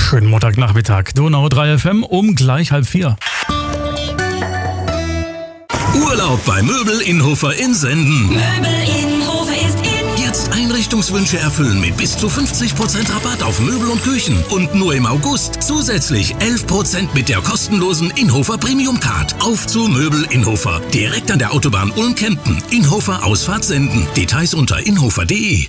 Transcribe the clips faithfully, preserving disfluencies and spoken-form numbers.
Schönen Montagnachmittag. Donau drei F M um gleich halb vier. Urlaub bei Möbel Innhofer in Senden. Möbel Innhofer ist in. Jetzt Einrichtungswünsche erfüllen mit bis zu fünfzig Prozent Rabatt auf Möbel und Küchen. Und nur im August zusätzlich elf Prozent mit der kostenlosen Innhofer Premium Card. Auf zu Möbel Innhofer. Direkt an der Autobahn Ulm-Kempen. Innhofer Ausfahrt Senden. Details unter innhofer punkt de.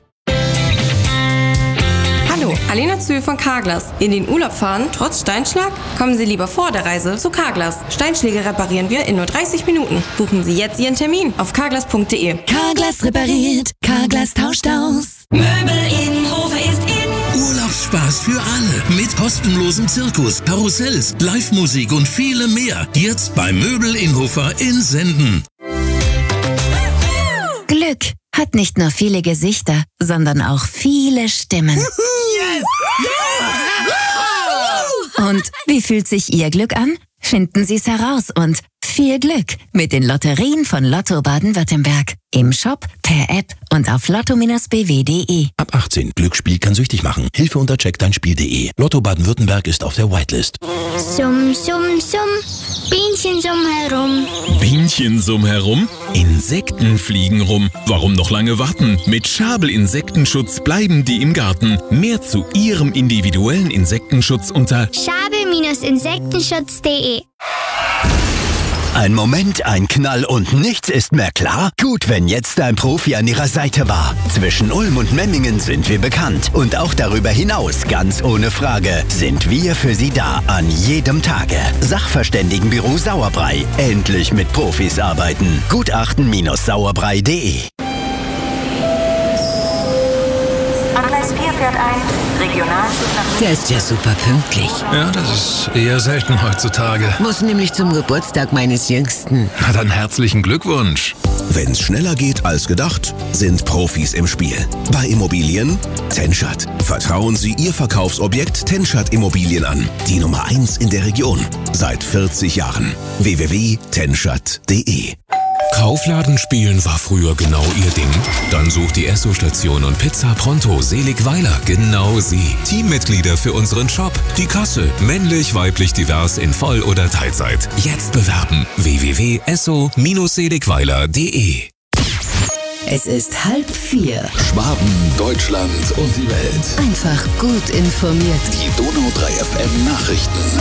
Hallo, Alena Zühl von Carglass. In den Urlaub fahren, trotz Steinschlag? Kommen Sie lieber vor der Reise zu Carglass. Steinschläge reparieren wir in nur dreißig Minuten. Buchen Sie jetzt Ihren Termin auf carglass punkt de. Carglass repariert, Carglass tauscht aus. Möbel Innhofer ist in. Urlaubsspaß für alle. Mit kostenlosem Zirkus, Karussells, Live-Musik und viele mehr. Jetzt bei Möbel Innhofer in Senden. Glück hat nicht nur viele Gesichter, sondern auch viele Stimmen. Yes! Yeah! Und wie fühlt sich Ihr Glück an? Finden Sie es heraus und viel Glück mit den Lotterien von Lotto Baden-Württemberg. Im Shop, per App und auf lotto Bindestrich b w punkt de. Ab achtzehn. Glücksspiel kann süchtig machen. Hilfe unter check dein spiel punkt de. Lotto Baden-Württemberg ist auf der Whitelist. Summ, summ, summ, Bienchen summ herum. Bienchen summ herum? Insekten fliegen rum. Warum noch lange warten? Mit Schabel-Insektenschutz bleiben die im Garten. Mehr zu Ihrem individuellen Insektenschutz unter Schabel Bindestrich insektenschutz punkt de. Ein Moment, ein Knall und nichts ist mehr klar? Gut, wenn jetzt ein Profi an Ihrer Seite war. Zwischen Ulm und Memmingen sind wir bekannt. Und auch darüber hinaus, ganz ohne Frage, sind wir für Sie da an jedem Tage. Sachverständigenbüro Sauerbrei. Endlich mit Profis arbeiten. Gutachten Sauerbrei punkt de. Gleis vier fährt ein. Regionalzug nach... Der ist ja super pünktlich. Ja, das ist eher selten heutzutage. Muss nämlich zum Geburtstag meines Jüngsten. Na dann herzlichen Glückwunsch. Wenn's schneller geht als gedacht, sind Profis im Spiel. Bei Immobilien Tenschat. Vertrauen Sie Ihr Verkaufsobjekt Tenschat Immobilien an. Die Nummer eins in der Region. Seit vierzig Jahren. w w w punkt tenschat punkt de. Kaufladenspielen war früher genau Ihr Ding? Dann sucht die Esso-Station und Pizza Pronto Seligweiler genau Sie. Teammitglieder für unseren Shop. Die Kasse. Männlich, weiblich, divers in Voll- oder Teilzeit. Jetzt bewerben. w w w punkt esso Bindestrich seligweiler punkt de. Es ist halb vier. Schwaben, Deutschland und die Welt. Einfach gut informiert. Die Donau drei F M Nachrichten.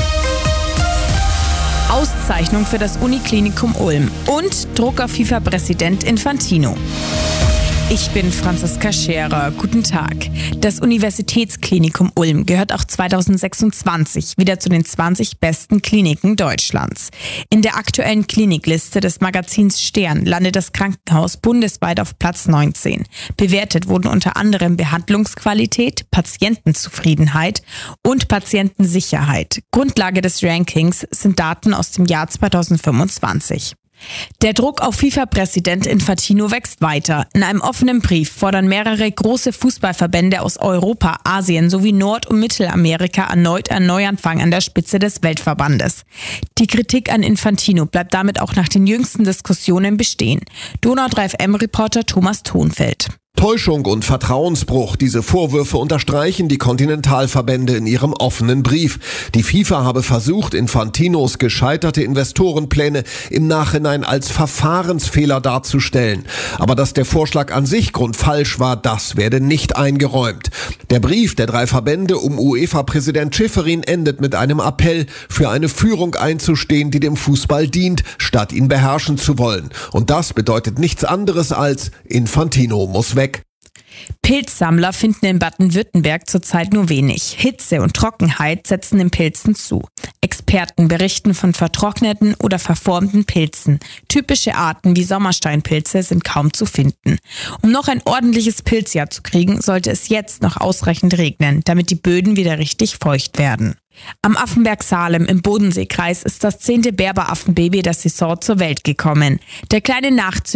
Auszeichnung für das Uniklinikum Ulm und Druck auf FIFA-Präsident Infantino. Ich bin Franziska Scherer. Guten Tag. Das Universitätsklinikum Ulm gehört auch zweitausendsechsundzwanzig wieder zu den zwanzig besten Kliniken Deutschlands. In der aktuellen Klinikliste des Magazins Stern landet das Krankenhaus bundesweit auf Platz neunzehn. Bewertet wurden unter anderem Behandlungsqualität, Patientenzufriedenheit und Patientensicherheit. Grundlage des Rankings sind Daten aus dem Jahr zweitausendfünfundzwanzig. Der Druck auf FIFA-Präsident Infantino wächst weiter. In einem offenen Brief fordern mehrere große Fußballverbände aus Europa, Asien sowie Nord- und Mittelamerika erneut einen Neuanfang an der Spitze des Weltverbandes. Die Kritik an Infantino bleibt damit auch nach den jüngsten Diskussionen bestehen. Donau drei F M-Reporter Thomas Thonfeld. Täuschung und Vertrauensbruch. Diese Vorwürfe unterstreichen die Kontinentalverbände in ihrem offenen Brief. Die FIFA habe versucht, Infantinos gescheiterte Investorenpläne im Nachhinein als Verfahrensfehler darzustellen. Aber dass der Vorschlag an sich grundfalsch war, das werde nicht eingeräumt. Der Brief der drei Verbände um UEFA-Präsident Schäferin endet mit einem Appell, für eine Führung einzustehen, die dem Fußball dient, statt ihn beherrschen zu wollen. Und das bedeutet nichts anderes als Infantino muss weg. Pilzsammler finden in Baden-Württemberg zurzeit nur wenig. Hitze und Trockenheit setzen den Pilzen zu. Experten berichten von vertrockneten oder verformten Pilzen. Typische Arten wie Sommersteinpilze sind kaum zu finden. Um noch ein ordentliches Pilzjahr zu kriegen, sollte es jetzt noch ausreichend regnen, damit die Böden wieder richtig feucht werden. Am Affenberg Salem im Bodenseekreis ist das zehnte Berberaffenbaby der Saison zur Welt gekommen. Der kleine Nachzügler